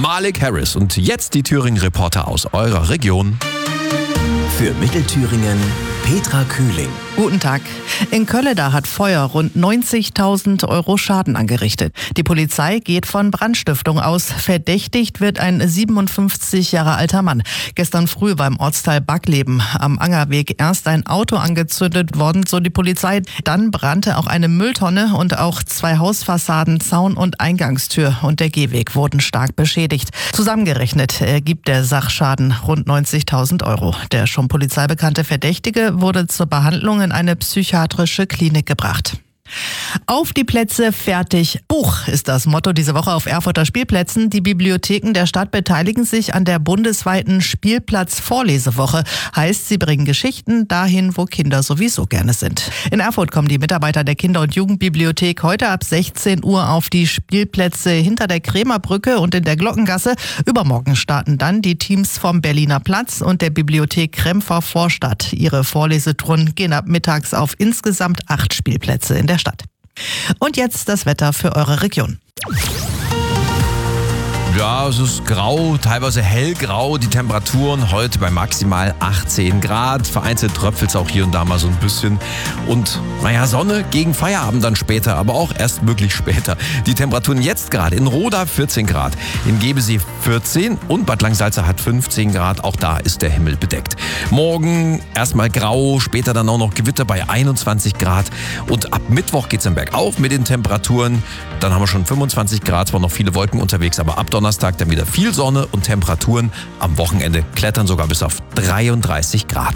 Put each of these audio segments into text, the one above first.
Malik Harris. Und jetzt die Thüringen-Reporter aus eurer Region. Für Mittelthüringen Petra Kühling. Guten Tag. In Kölleda hat Feuer rund 90.000 € Schaden angerichtet. Die Polizei geht von Brandstiftung aus. Verdächtigt wird ein 57 Jahre alter Mann. Gestern früh war im Ortsteil Backleben am Angerweg erst ein Auto angezündet worden, so die Polizei. Dann brannte auch eine Mülltonne und auch 2 Hausfassaden, Zaun und Eingangstür und der Gehweg wurden stark beschädigt. Zusammengerechnet ergibt der Sachschaden rund 90.000 €. Der schon polizeibekannte Verdächtige wurde zur Behandlung in eine psychiatrische Klinik gebracht. Auf die Plätze, fertig, Buch ist das Motto diese Woche auf Erfurter Spielplätzen. Die Bibliotheken der Stadt beteiligen sich an der bundesweiten Spielplatz-Vorlesewoche. Heißt, sie bringen Geschichten dahin, wo Kinder sowieso gerne sind. In Erfurt kommen die Mitarbeiter der Kinder- und Jugendbibliothek heute ab 16 Uhr auf die Spielplätze hinter der Krämerbrücke und in der Glockengasse. Übermorgen starten dann die Teams vom Berliner Platz und der Bibliothek Krempfer Vorstadt. Ihre Vorlesetouren gehen ab mittags auf insgesamt 8 Spielplätze in der Stadt. Und jetzt das Wetter für eure Region. Ja, es ist grau, teilweise hellgrau. Die Temperaturen heute bei maximal 18 Grad. Vereinzelt tröpfelt es auch hier und da mal so ein bisschen. Und Sonne gegen Feierabend dann später, aber auch erst wirklich später. Die Temperaturen jetzt gerade in Roda 14 Grad, in Gebesee 14 und Bad Langsalza hat 15 Grad. Auch da ist der Himmel bedeckt. Morgen erstmal grau, später dann auch noch Gewitter bei 21 Grad. Und ab Mittwoch geht es dann bergauf mit den Temperaturen. Dann haben wir schon 25 Grad, zwar noch viele Wolken unterwegs, aber ab Donnerstag dann wieder viel Sonne und Temperaturen. Am Wochenende klettern sogar bis auf 33 Grad.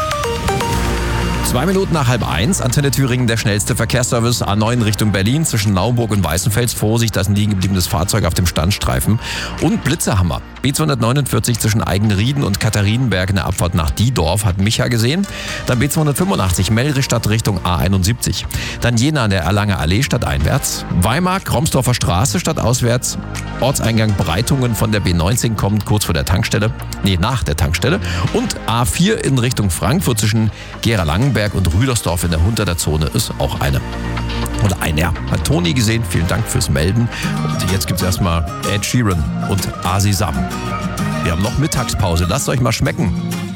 2 Minuten nach 12:30, Antenne Thüringen, der schnellste Verkehrsservice A9 Richtung Berlin zwischen Naumburg und Weißenfels. Vorsicht, da ist ein liegen gebliebenes Fahrzeug auf dem Standstreifen. Und Blitzerhammer. B249 zwischen Eigenrieden und Katharinenberg in der Abfahrt nach Diedorf hat Micha gesehen. Dann B285 Mellristadt Richtung A71. Dann Jena an der Erlanger Allee stadteinwärts. Weimar, Kromsdorfer Straße stadtauswärts. Ortseingang Breitungen von der B19 kommt kurz vor der Tankstelle. Nach der Tankstelle. Und A4 in Richtung Frankfurt zwischen Gera-Langenberg und Rüdersdorf in der Hunterter Zone ist auch eine. Oder einer. Hat Toni gesehen. Vielen Dank fürs Melden. Und jetzt gibt's erstmal Ed Sheeran und Asi Sam. Wir haben noch Mittagspause. Lasst euch mal schmecken.